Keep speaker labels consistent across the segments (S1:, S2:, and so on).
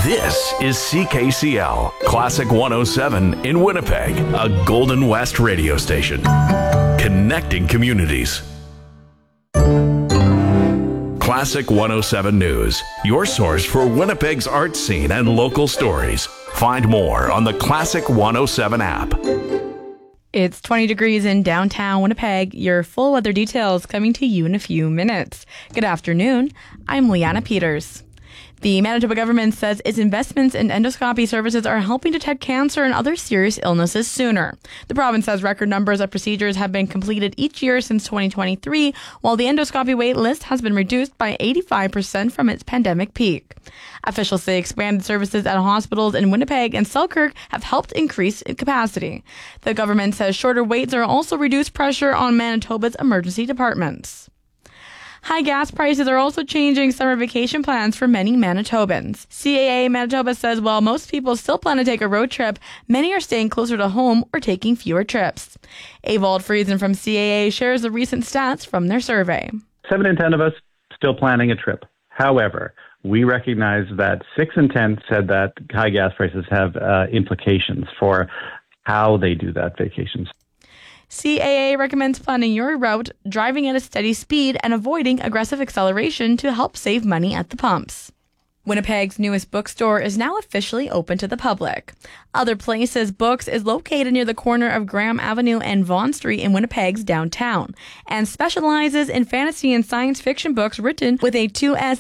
S1: This is CKCL, Classic 107 in Winnipeg, a Golden West radio station. Connecting communities. Classic 107 News, your source for Winnipeg's art scene and local stories. Find more on the Classic 107 app.
S2: It's 20 degrees in downtown Winnipeg. Your full weather details coming to you in a few minutes. Good afternoon. I'm Liana Peters. The Manitoba government says its investments in endoscopy services are helping detect cancer and other serious illnesses sooner. The province says record numbers of procedures have been completed each year since 2023, while the endoscopy wait list has been reduced by 85% from its pandemic peak. Officials say expanded services at hospitals in Winnipeg and Selkirk have helped increase capacity. The government says shorter waits are also reduced pressure on Manitoba's emergency departments. High gas prices are also changing summer vacation plans for many Manitobans. CAA Manitoba says while most people still plan to take a road trip, many are staying closer to home or taking fewer trips. Evald Friesen from CAA shares the recent stats from their survey.
S3: 7 in 10 of us still planning a trip. However, we recognize that 6 in 10 said that high gas prices have implications for how they do that vacation.
S2: CAA recommends planning your route, driving at a steady speed, and avoiding aggressive acceleration to help save money at the pumps. Winnipeg's newest bookstore is now officially open to the public. Other Places Books is located near the corner of Graham Avenue and Vaughan Street in Winnipeg's downtown, and specializes in fantasy and science fiction books written with a 2S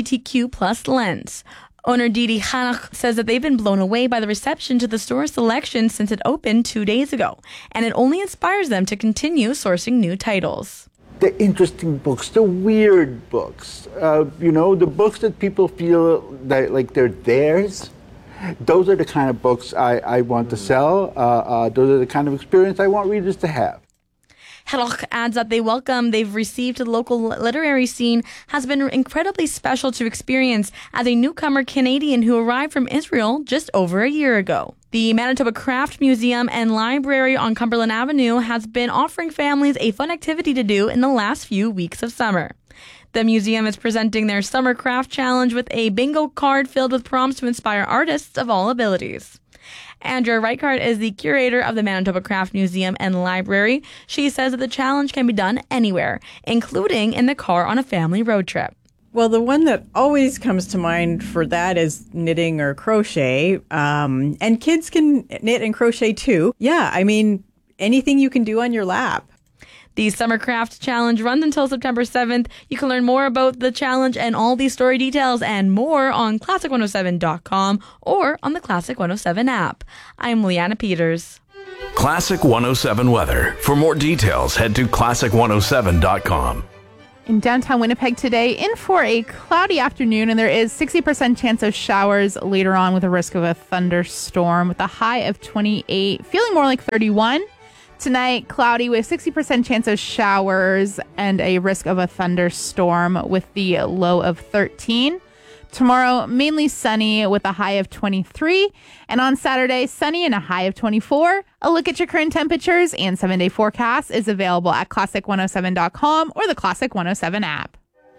S2: LGBTQ+ lens. Owner Didi Hanach says that they've been blown away by the reception to the store's selection since it opened 2 days ago, and it only inspires them to continue sourcing new titles.
S4: The interesting books, the weird books, the books that people feel that, like they're theirs. Those are the kind of books I want to sell. Those are the kind of experience I want readers to have.
S2: Hanach adds that the welcome they've received to the local literary scene has been incredibly special to experience as a newcomer Canadian who arrived from Israel just over a year ago. The Manitoba Craft Museum and Library on Cumberland Avenue has been offering families a fun activity to do in the last few weeks of summer. The museum is presenting their Summer Craft Challenge with a bingo card filled with prompts to inspire artists of all abilities. Andrea Reichart is the curator of the Manitoba Craft Museum and Library. She says that the challenge can be done anywhere, including in the car on a family road trip.
S5: Well, the one that always comes to mind for that is knitting or crochet. And kids can knit and crochet too. Yeah, I mean, anything you can do on your lap.
S2: The Summer Craft Challenge runs until September 7th. You can learn more about the challenge and all these story details and more on classic107.com or on the Classic 107 app. I'm Liana Peters.
S1: Classic 107 weather. For more details, head to classic107.com.
S6: In downtown Winnipeg today, in for a cloudy afternoon, and there is 60% chance of showers later on with a risk of a thunderstorm with a high of 28, feeling more like 31. Tonight, cloudy with 60% chance of showers and a risk of a thunderstorm with the low of 13. Tomorrow, mainly sunny with a high of 23. And on Saturday, sunny and a high of 24. A look at your current temperatures and 7-day forecast is available at classic107.com or the Classic 107 app.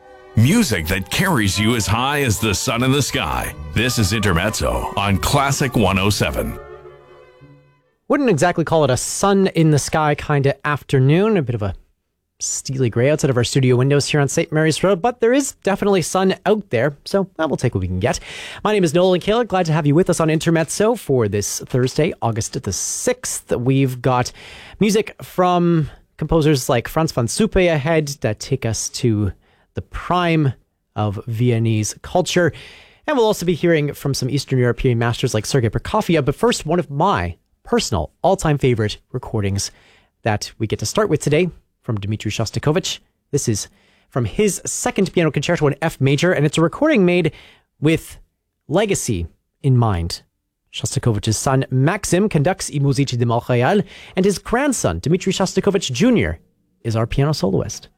S1: Music that carries you as high as the sun in the sky. This is Intermezzo on Classic 107.
S7: Wouldn't exactly call it a sun in the sky kind of afternoon. A bit of a steely gray outside of our studio windows here on St. Mary's Road, but there is definitely sun out there, so we'll take what we can get. My name is Nolan Kaler. Glad to have you with us on Intermezzo for this Thursday, August the 6th. We've got music from composers like Franz von Suppe ahead that take us to the prime of Viennese culture. And we'll also be hearing from some Eastern European masters like Sergei Prokofiev, but first, one of my personal all-time favorite recordings that we get to start with today from Dmitri Shostakovich. This is from his second piano concerto in F major, and it's a recording made with legacy in mind. Shostakovich's son Maxim conducts I Musici di Montréal, and his grandson Dmitri Shostakovich Jr. is our piano soloist.